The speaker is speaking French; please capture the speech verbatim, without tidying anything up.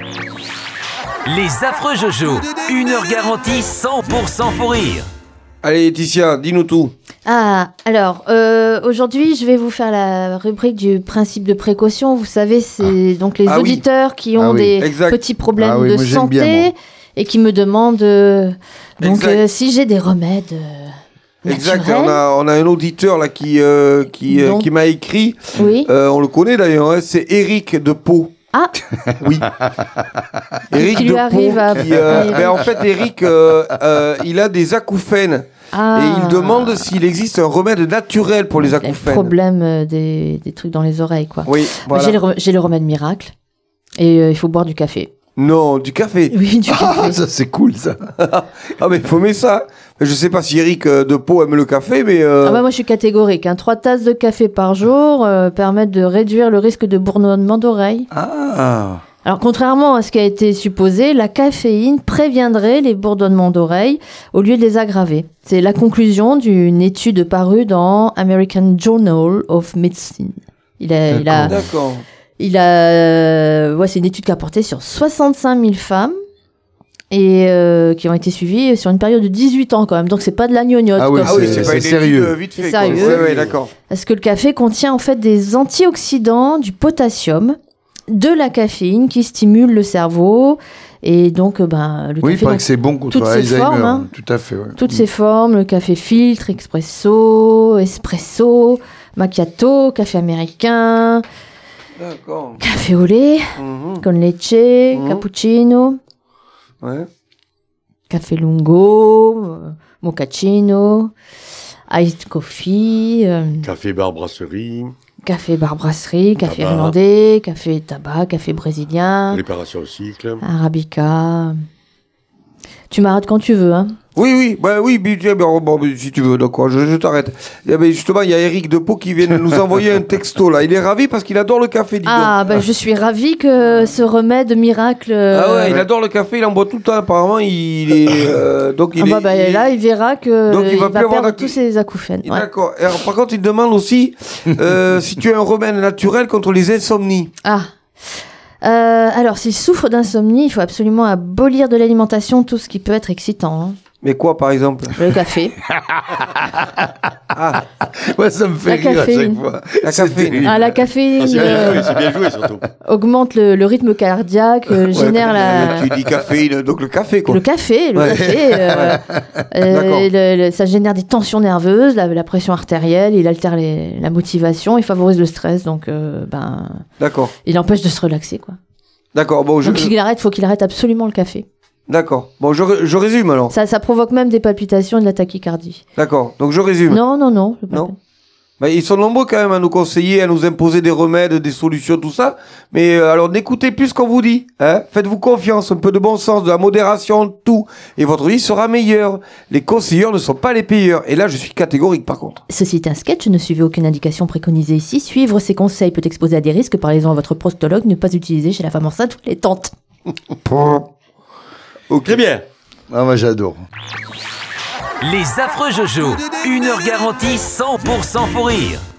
Les affreux Jojo, une heure garantie cent pour cent faux rire. Allez Laetitia, dis-nous tout. Ah, alors, euh, aujourd'hui, je vais vous faire la rubrique du principe de précaution. Vous savez, c'est ah. donc les ah auditeurs oui. qui ont ah oui. des exact. petits problèmes ah oui, de moi, santé bien, et qui me demandent euh, donc euh, si j'ai des remèdes euh, Exact, naturels. on a, on a un auditeur là qui, euh, qui, euh, donc, qui m'a écrit, oui. euh, on le connaît d'ailleurs, hein, c'est Eric de Pau. Ah oui. Eric qui de lui arrive Pau. à... Qui, euh, ben, en fait, Eric, euh, euh, il a des acouphènes. Ah. Et il demande s'il existe un remède naturel pour les acouphènes. Le problème euh, des, des trucs dans les oreilles, quoi. Oui, voilà. J'ai le, re- j'ai le remède miracle. Et euh, il faut boire du café. Non, du café. Oui, du ah, café. Ça, c'est cool, ça. Ah, mais il faut aimer ça. Je sais pas si Eric euh, de Pau aime le café, mais... Euh... Ah bah moi, je suis catégorique. Hein. Trois tasses de café par jour euh, permettent de réduire le risque de bourdonnement d'oreilles. Ah. Alors, contrairement à ce qui a été supposé, la caféine préviendrait les bourdonnements d'oreilles au lieu de les aggraver. C'est la conclusion d'une étude parue dans American Journal of Medicine. Il a... Il a D'accord. Il a, ouais, c'est une étude qui a porté sur soixante-cinq mille femmes et euh, qui ont été suivies sur une période de dix-huit ans quand même. Donc c'est pas de la gnognotte. Ah oui, comme c'est, c'est, c'est pas sérieux. Vite fait, c'est sérieux. Ouais, ouais, d'accord. Parce que le café contient en fait des antioxydants, du potassium, de la caféine qui stimule le cerveau. Et donc, ben, le oui, café, il paraît donc, que c'est bon contre toutes ses Alzheimer. formes, hein, tout à fait. Ouais. toutes ses formes, le café filtre, expresso, espresso, macchiato, café américain. D'accord. Café au lait, mmh. con leche, mmh. cappuccino, ouais. café lungo, euh, mochaccino, iced coffee, euh, café bar brasserie, café bar brasserie, café tabac. irlandais, café tabac, café brésilien, réparation au cycle, arabica. Tu m'arrêtes quand tu veux, hein. Oui, oui, bah oui, bien, bon, bon, si tu veux, d'accord, je, je t'arrête. Et ben justement, il y a Eric de Pau qui vient de nous envoyer un texto là. Il est ravi parce qu'il adore le café. Dis ah, donc. bah je suis ravie que ce remède miracle. Euh... Ah ouais, il adore le café, il en boit tout le temps. Apparemment, il est euh, donc il ah bah, est. bah, il là, il verra que donc, il il va, va, plus perdre avoir tous ses acouphènes. Ouais. D'accord. Et alors, par contre, il demande aussi euh, si tu as un remède naturel contre les insomnies. Ah. Euh, alors, s'il souffre d'insomnie, il faut absolument abolir de l'alimentation tout ce qui peut être excitant. Hein. Mais quoi, par exemple? Le café. ah. Ouais, ça me fait la rire caféine. à chaque fois. La caféine. Ah, la caféine. Ah, c'est, euh, bien joué, c'est bien joué surtout. Augmente le, le rythme cardiaque, euh, Ouais, génère la. Tu dis caféine, donc le café, quoi. Le café, le Ouais. café. Euh, euh, le, le, ça génère des tensions nerveuses, la, la pression artérielle, il altère les, la motivation, il favorise le stress, donc euh, ben. D'accord. Il empêche de se relaxer, quoi. D'accord. Bon, je. Donc il arrête, faut qu'il arrête absolument le café. D'accord. Bon, je, je résume alors. Ça, ça provoque même des palpitations et de la tachycardie. D'accord. Donc je résume. Non, non, non. Non. Bah, ils sont nombreux quand même à nous conseiller, à nous imposer des remèdes, des solutions, tout ça. Mais euh, alors n'écoutez plus ce qu'on vous dit. Hein. Faites-vous confiance, un peu de bon sens, de la modération, tout. Et votre vie sera meilleure. Les conseilleurs ne sont pas les payeurs. Et là, je suis catégorique par contre. Ceci est un sketch, ne suivez aucune indication préconisée ici. Suivre ces conseils peut exposer à des risques. Parlez-en à votre prostologue. Ne pas utiliser chez la femme enceinte ou les tantes. Okay. Très bien. Ah, moi j'adore. Les affreux Jojo, une heure garantie cent pour cent faux rire.